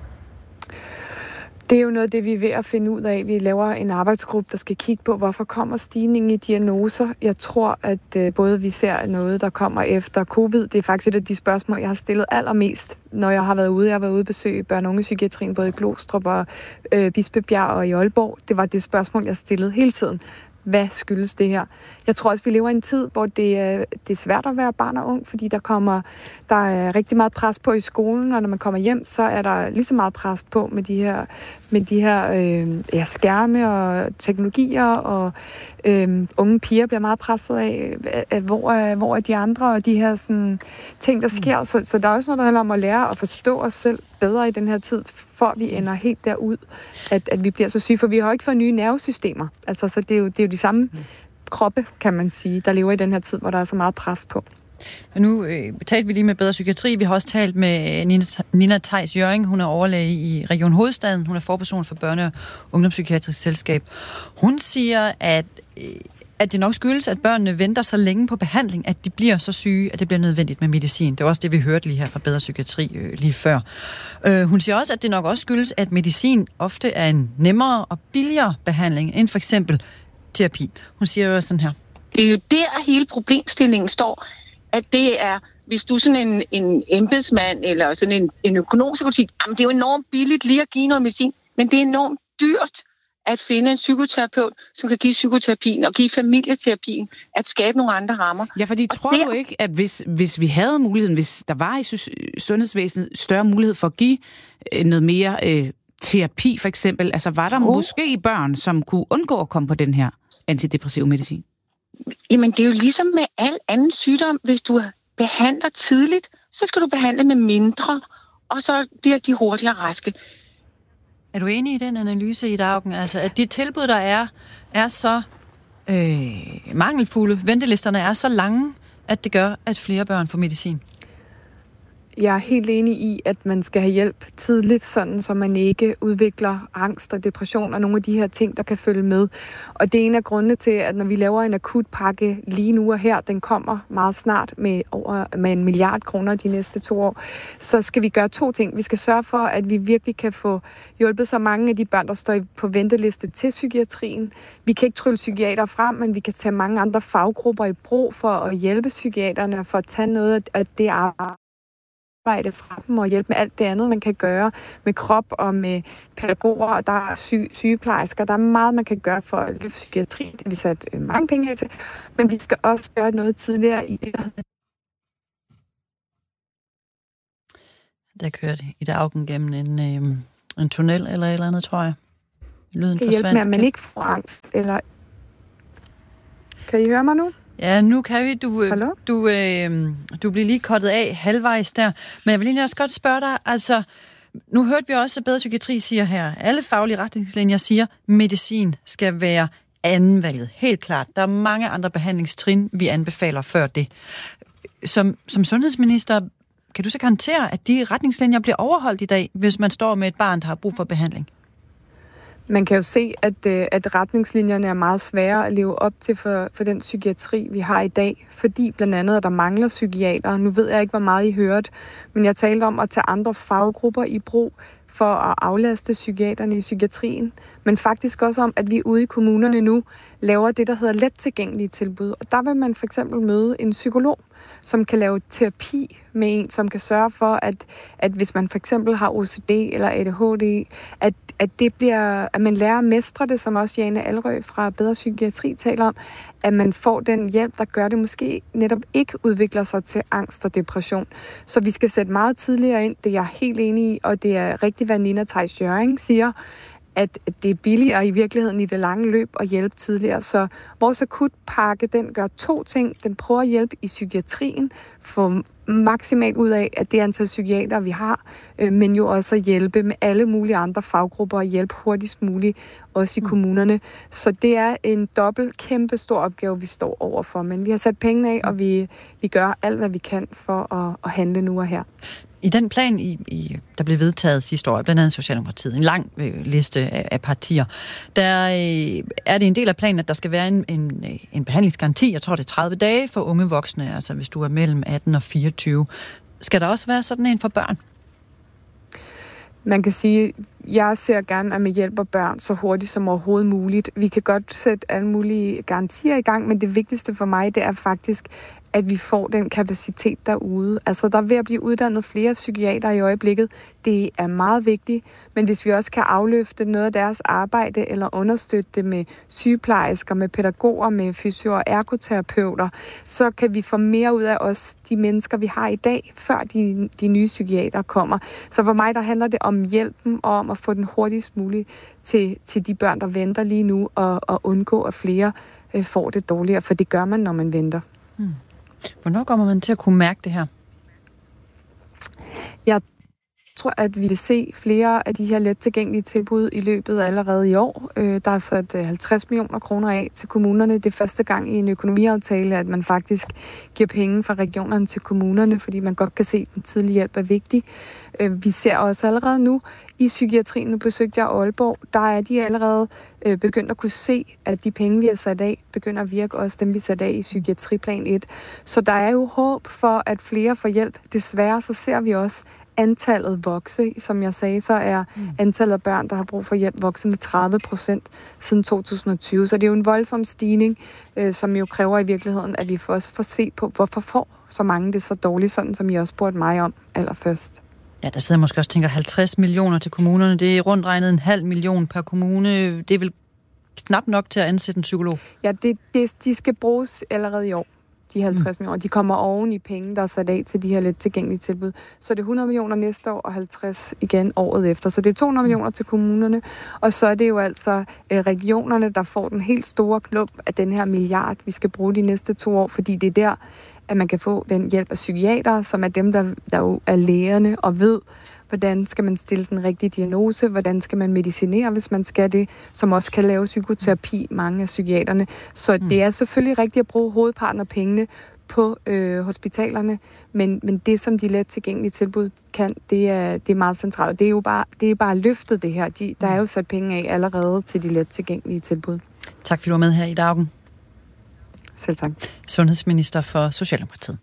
Speaker 9: Det er jo noget, det vi er ved at finde ud af. Vi laver en arbejdsgruppe, der skal kigge på, hvorfor kommer stigningen i diagnoser. Jeg tror, at både vi ser noget, der kommer efter covid. Det er faktisk et af de spørgsmål, jeg har stillet allermest, når jeg har været ude. Jeg har været ude at besøge børne- og ungepsykiatrien, både i Glostrup og øh, Bispebjerg og i Aalborg. Det var det spørgsmål, jeg stillede hele tiden. Hvad skyldes det her? Jeg tror også, vi lever i en tid, hvor det er, det er svært at være barn og ung, fordi der kommer der er rigtig meget pres på i skolen, og når man kommer hjem, så er der lige så meget pres på med de her, med de her øh, ja, skærme og teknologier, og øh, unge piger bliver meget presset af, af hvor, er, hvor er de andre, og de her sådan, ting, der sker. Så, så der er også noget, der handler om at lære at forstå os selv bedre i den her tid, for vi ender helt derud, at, at vi bliver så syge, for vi har jo ikke fået nye nervesystemer. Altså, så det er jo, det er jo de samme kroppe, kan man sige, der lever i den her tid, hvor der er så meget pres på.
Speaker 2: Men nu øh, talte vi lige med Bedre Psykiatri. Vi har også talt med Nina, Nina Theis Jørring. Hun er overlæge i Region Hovedstaden. Hun er forperson for Børne- og Ungdomspsykiatrisk Selskab. Hun siger, at, øh, at det nok skyldes, at børnene venter så længe på behandling, at de bliver så syge, at det bliver nødvendigt med medicin. Det var også det, vi hørte lige her fra Bedre Psykiatri øh, lige før. Øh, hun siger også, at det nok også skyldes, at medicin ofte er en nemmere og billigere behandling end for eksempel terapi. Hun siger jo sådan her.
Speaker 7: Det er jo der, hele problemstillingen står, at det er, hvis du er sådan en, en embedsmand eller sådan en, en økonom, så kan du sige, jamen det er jo enormt billigt lige at give noget medicin, men det er enormt dyrt at finde en psykoterapeut, som kan give psykoterapien og give familieterapien, at skabe nogle andre rammer.
Speaker 10: Ja, fordi og tror der... du ikke, at hvis, hvis vi havde muligheden, hvis der var i sundhedsvæsenet større mulighed for at give øh, noget mere øh, terapi for eksempel, altså var der oh. måske børn, som kunne undgå at komme på den her antidepressive medicin?
Speaker 7: Jamen, det er jo ligesom med al anden sygdom. Hvis du behandler tidligt, så skal du behandle med mindre, og så bliver de hurtigere raske.
Speaker 2: Er du enig i den analyse, Ida Auken? Altså, at de tilbud, der er, er så øh, mangelfulde, ventelisterne er så lange, at det gør, at flere børn får medicin?
Speaker 9: Jeg er helt enig i, at man skal have hjælp tidligt, sådan så man ikke udvikler angst og depression og nogle af de her ting, der kan følge med. Og det er en af grundene til, at når vi laver en akutpakke lige nu og her, den kommer meget snart med over med en milliard kroner de næste to år, så skal vi gøre to ting. Vi skal sørge for, at vi virkelig kan få hjulpet så mange af de børn, der står på venteliste til psykiatrien. Vi kan ikke trylle psykiater frem, men vi kan tage mange andre faggrupper i brug for at hjælpe psykiaterne og for at tage noget af det arbejde arbejde fra dem og hjælpe med alt det andet, man kan gøre med krop og med pædagoger, og der er sy- sygeplejersker. Der er meget, man kan gøre for at løfte psykiatri. Det har vi sat mange penge af til. Men vi skal også gøre noget tidligere i det.
Speaker 2: Der kørte Ida Auken gennem en, øh, en tunnel eller et eller andet, tror jeg. Lyden
Speaker 9: kan
Speaker 2: forsvandt.
Speaker 9: hjælpe med, at man ikke får angst. Eller... Kan I høre mig nu?
Speaker 2: Ja, nu kan vi. Du,
Speaker 9: Hallo?
Speaker 2: du, øh, du bliver lige kottet af halvvejs der. Men jeg vil egentlig også godt spørge dig, altså, nu hørte vi også, at Bedre Psykiatri siger her, alle faglige retningslinjer siger, at medicin skal være andenvalget. Helt klart. Der er mange andre behandlingstrin, vi anbefaler før det. Som, som sundhedsminister, kan du så garantere, at de retningslinjer bliver overholdt i dag, hvis man står med et barn, der har brug for behandling?
Speaker 9: Man kan jo se, at, at retningslinjerne er meget svære at leve op til for, for den psykiatri, vi har i dag, fordi blandt andet, at der mangler psykiater. Nu ved jeg ikke, hvor meget I hørte, men jeg talte om at tage andre faggrupper i brug for at aflaste psykiaterne i psykiatrien, men faktisk også om, at vi ude i kommunerne nu laver det, der hedder let tilgængelige tilbud. Og der vil man for eksempel møde en psykolog, som kan lave terapi med en, som kan sørge for, at, at hvis man for eksempel har O C D eller A D H D, at, at, det bliver, at man lærer at mestre det, som også Jane Alrø fra Bedre Psykiatri taler om, at man får den hjælp, der gør det måske netop ikke udvikler sig til angst og depression. Så vi skal sætte meget tidligere ind, det er jeg helt enig i, og det er rigtigt, hvad Nina Theis Jørring siger, at det er billigere i virkeligheden i det lange løb at hjælpe tidligere. Så vores akutpakke, den gør to ting. Den prøver at hjælpe i psykiatrien, få maksimalt ud af, at det antal psykiater, vi har, øh, men jo også at hjælpe med alle mulige andre faggrupper og hjælpe hurtigst muligt, også i kommunerne. Så det er en dobbelt kæmpe stor opgave, vi står overfor. Men vi har sat penge af, og vi, vi gør alt, hvad vi kan for at, at handle nu og her.
Speaker 2: I den plan, i, i, der blev vedtaget sidste år, blandt andet Socialdemokratiet, en lang øh, liste af, af partier, der øh, er det en del af planen, at der skal være en, en, en behandlingsgaranti, jeg tror det er tredive dage for unge voksne, altså hvis du er mellem atten og fireogtyve. Skal der også være sådan en for børn?
Speaker 9: Man kan sige, at jeg ser gerne, at man hjælper børn så hurtigt som overhovedet muligt. Vi kan godt sætte alle mulige garantier i gang, men det vigtigste for mig, det er faktisk, at vi får den kapacitet derude. Altså, der er ved at blive uddannet flere psykiater i øjeblikket. Det er meget vigtigt, men hvis vi også kan afløfte noget af deres arbejde, eller understøtte det med sygeplejersker, med pædagoger, med fysio- og ergoterapeuter, så kan vi få mere ud af os, de mennesker, vi har i dag, før de, de nye psykiater kommer. Så for mig, der handler det om hjælpen, og om at få den hurtigst muligt til, til de børn, der venter lige nu, og, og undgå, at flere øh, får det dårligere, for det gør man, når man venter.
Speaker 2: Hmm. Hvornår kommer man til at kunne mærke det her?
Speaker 9: Jeg tror, at vi vil se flere af de her let tilgængelige tilbud i løbet af allerede i år. Der er sat halvtreds millioner kroner af til kommunerne. Det er første gang i en økonomiaftale, at man faktisk giver penge fra regionerne til kommunerne, fordi man godt kan se, at den tidlige hjælp er vigtig. Vi ser også allerede nu i psykiatrien, nu besøgte jeg Aalborg, der er de allerede begyndt at kunne se, at de penge, vi har sat af, begynder at virke også dem, vi satte af i psykiatriplan et. Så der er jo håb for, at flere får hjælp. Desværre så ser vi også antallet vokse. Som jeg sagde, så er mm. antallet af børn, der har brug for hjælp, vokset med tredive procent siden to tusind og tyve. Så det er jo en voldsom stigning, øh, som jo kræver i virkeligheden, at vi også får set på, hvorfor får så mange det så dårligt, sådan som I også spurgte mig om allerførst.
Speaker 2: Ja, der sidder måske også tænker halvtreds millioner til kommunerne. Det er rundt regnet en halv million per kommune. Det er vel knap nok til at ansætte en psykolog?
Speaker 9: Ja, det, det, de skal bruges allerede i år. De halvtreds millioner. De kommer oven i penge, der er sat af til de her let tilgængelige tilbud. Så det er hundrede millioner næste år, og halvtreds igen året efter. Så det er to hundrede millioner til kommunerne. Og så er det jo altså øh, regionerne, der får den helt store klump af den her milliard, vi skal bruge de næste to år, fordi det er der, at man kan få den hjælp af psykiater, som er dem, der, der jo er lægerne og ved, hvordan skal man stille den rigtige diagnose, hvordan skal man medicinere, hvis man skal det, som også kan lave psykoterapi, mange af psykiaterne. Så mm. det er selvfølgelig rigtigt at bruge hovedparten af pengene på øh, hospitalerne, men, men det, som de let tilgængelige tilbud kan, det er, det er meget centralt. Og det er jo bare, det er bare løftet, det her. De, der er jo sat penge af allerede til de let tilgængelige tilbud.
Speaker 2: Tak fordi du var med her i Dagen.
Speaker 9: Selv tak.
Speaker 2: Sundhedsminister for Socialdemokratiet.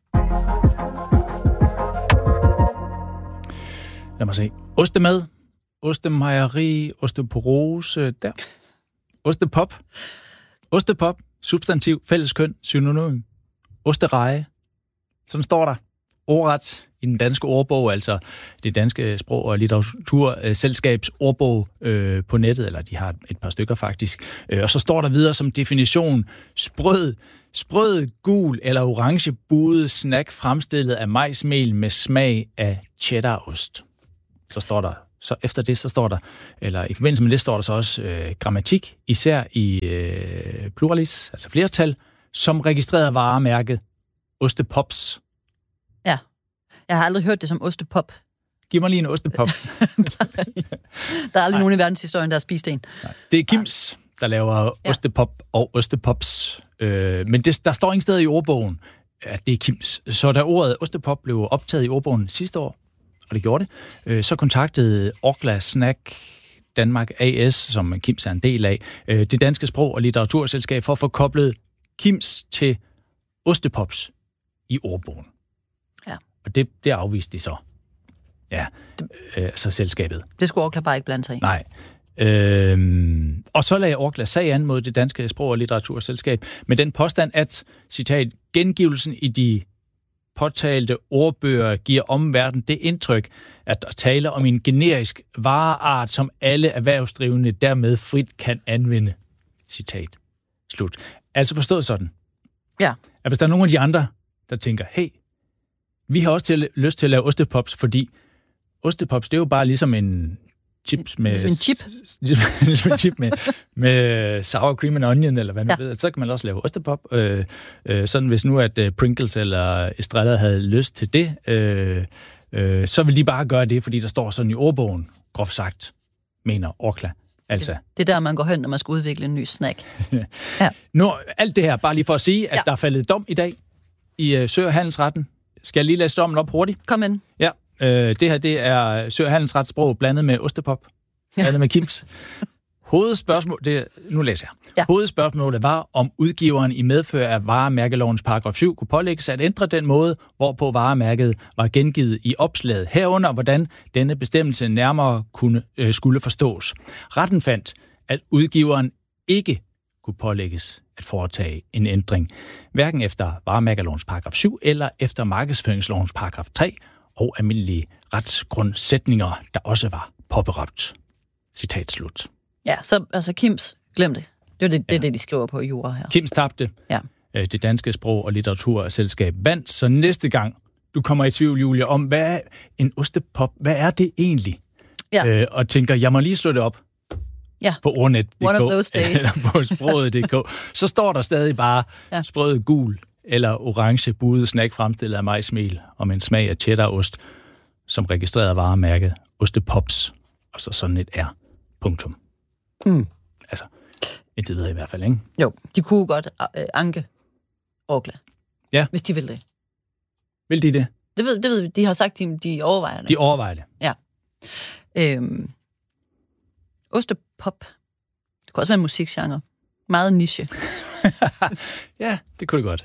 Speaker 1: Lad mig se. Ostemad, ostemejeri, osteoporose, der. Ostepop, ostepop, substantiv, fælleskøn, synonym, ostereje. Sådan står der ordret i den danske ordbog, altså det danske sprog- og litteraturselskabs ordbog øh, på nettet, eller de har et par stykker faktisk. Øh, og så står der videre som definition, sprød, sprød, gul eller orange buet snack fremstillet af majsmel med smag af cheddarost. Så står der, så efter det, så står der, eller i forbindelse med det, står der så også øh, grammatik, især i øh, pluralis, altså flertal, som registreret varemærket Ostepops.
Speaker 2: Ja, jeg har aldrig hørt det som ostepop.
Speaker 1: Giv mig lige en ostepop.
Speaker 2: Der er aldrig Nej. nogen i verdenshistorien, der har spist en.
Speaker 1: Nej. Det er Kims, der laver ja. ostepop og ostepops. Øh, men det, der står ingen sted i ordbogen, at det er Kims. Så da ordet ostepop blev optaget i ordbogen sidste år, og det gjorde det, øh, så kontaktede Orkla Snack Danmark A S, som Kims er en del af, øh, det danske sprog- og litteraturselskab for at få koblet Kims til ostepops i ordbogen.
Speaker 2: Ja.
Speaker 1: Og det, det afviste de så. Ja, øh, altså selskabet.
Speaker 2: Det skulle Orkla bare ikke blande sig i.
Speaker 1: Nej. Øhm, og så lagde Orkla sag an mod det danske sprog- og litteraturselskab med den påstand, at, citat, gengivelsen i de påtalte ordbøger giver omverdenen det indtryk, at der taler om en generisk vareart, som alle erhvervsdrivende dermed frit kan anvende. Citat. Slut. Altså forstået sådan.
Speaker 2: Ja.
Speaker 1: At hvis der er nogen af de andre, der tænker, hey, vi har også til, lyst til at lave ostepops, fordi ostepops, det er jo bare ligesom en chips med...
Speaker 2: Ligesom en chip?
Speaker 1: Ligesom en chip med, med sour cream and onion, eller hvad man ja. ved. Så kan man også lave ostepop. Øh, øh, sådan hvis nu, at øh, Pringles eller Estrella havde lyst til det, øh, øh, så vil de bare gøre det, fordi der står sådan i ordbogen, groft sagt, mener Orkla. Altså.
Speaker 2: Det er der, man går hen, når man skal udvikle en ny snack. Ja.
Speaker 1: Nu, alt det her, bare lige for at sige, at ja. der er faldet dom i dag i uh, Sø- og Handelsretten. Skal jeg lige læse dommen op hurtigt?
Speaker 2: Kom ind.
Speaker 1: Ja, øh, det her, det er Sø- og Handelsretssprog blandet med ostepop, blandet ja. med Kims. Hovedspørgsmål, det, nu læser jeg. Ja. Hovedspørgsmålet var, om udgiveren i medfør af varemærkelovens paragraf syv kunne pålægges at ændre den måde, hvorpå varemærket var gengivet i opslaget, herunder hvordan denne bestemmelse nærmere kunne, øh, skulle forstås. Retten fandt, at udgiveren ikke kunne pålægges at foretage en ændring, hverken efter varemærkelovens paragraf syv eller efter markedsføringslovens paragraf tre og almindelige retsgrundsætninger, der også var påberåbt. Citat slut.
Speaker 2: Ja, så altså Kims, glem det. Det er det, ja. det, det, de skriver på i jura her.
Speaker 1: Kims tabte.
Speaker 2: Ja.
Speaker 1: Det danske sprog- og litteraturselskab vandt, så næste gang du kommer i tvivl, Julia, om hvad er en ostepop, hvad er det egentlig? Ja. Øh, og tænker, jeg må lige slå det op
Speaker 2: ja.
Speaker 1: på ordnet punktum d k
Speaker 2: One of those days.
Speaker 1: eller på sproget punktum d k. Så står der stadig bare ja. sprød gul eller orange buet snack fremstillet af majsmel og med en smag af cheddarost, som registreret varemærke Ostepops, og så sådan et R. Punktum.
Speaker 2: Mm.
Speaker 1: Altså, indtil videre i hvert fald, ikke?
Speaker 2: Jo, de kunne godt øh, anke Orkla,
Speaker 1: ja.
Speaker 2: hvis de vil det.
Speaker 1: Vil de det?
Speaker 2: Det ved, det ved de har sagt, de, de overvejer det.
Speaker 1: De overvejer det?
Speaker 2: Ja. Øhm, ostepop. Det kunne også være en musikgenre. Meget niche.
Speaker 1: Ja, det kunne det godt.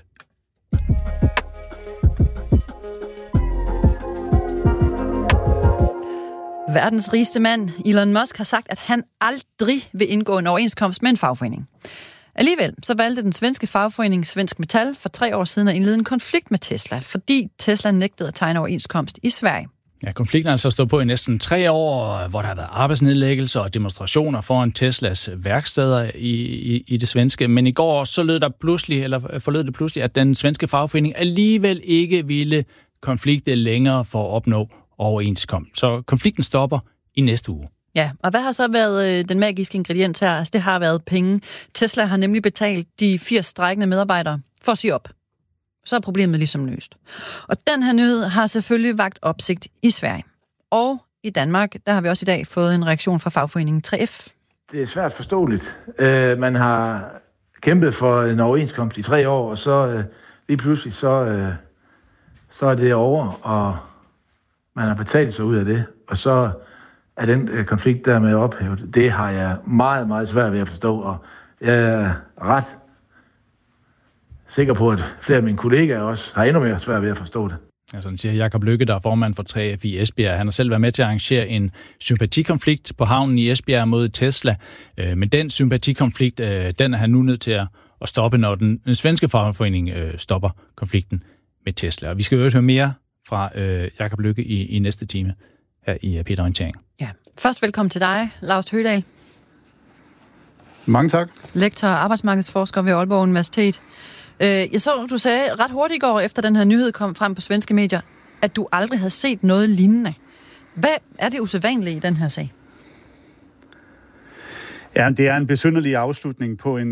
Speaker 2: Verdens rigeste mand, Elon Musk, har sagt, at han aldrig vil indgå en overenskomst med en fagforening. Alligevel så valgte den svenske fagforening Svensk Metal for tre år siden at indlede en konflikt med Tesla, fordi Tesla nægtede at tegne overenskomst i Sverige.
Speaker 1: Ja, konflikten har altså stået på i næsten tre år, hvor der har været arbejdsnedlæggelser og demonstrationer foran Teslas værksteder i, i, i det svenske. Men i går så lød der pludselig, eller forlød det pludselig, at den svenske fagforening alligevel ikke ville konflikte længere for at opnå overenskomst. Så konflikten stopper i næste uge.
Speaker 2: Ja, og hvad har så været øh, den magiske ingrediens her? Altså, det har været penge. Tesla har nemlig betalt de firs strejkende medarbejdere for at sige op. Så er problemet ligesom løst. Og den her nyhed har selvfølgelig vakt opsigt i Sverige. Og i Danmark, der har vi også i dag fået en reaktion fra fagforeningen tre F.
Speaker 3: Det er svært forståeligt. Øh, man har kæmpet for en overenskomst i tre år, og så øh, lige pludselig, så, øh, så er det over, og man har betalt sig ud af det, og så er den øh, konflikt dermed ophævet. Det har jeg meget, meget svært ved at forstå, og jeg er ret sikker på, at flere af mine kollegaer også har endnu mere svært ved at forstå det.
Speaker 1: Altså, den siger Jakob Lykke, der er formand for tre F i Esbjerg. Han har selv været med til at arrangere en sympatikonflikt på havnen i Esbjerg mod Tesla. Men den sympatikonflikt, den er han nu nødt til at stoppe, når den, den svenske fagforening stopper konflikten med Tesla. Og vi skal jo høre mere fra Jakob Lykke i, i næste time her i P et Orientering.
Speaker 2: Ja. Først velkommen til dig, Laust Høgdahl.
Speaker 11: Mange tak.
Speaker 2: Lektor og arbejdsmarkedsforsker ved Aalborg Universitet. Jeg så, du sagde ret hurtigt i går, efter den her nyhed kom frem på svenske medier, at du aldrig havde set noget lignende. Hvad er det usædvanlige i den her sag?
Speaker 11: Ja, det er en besynderlig afslutning på en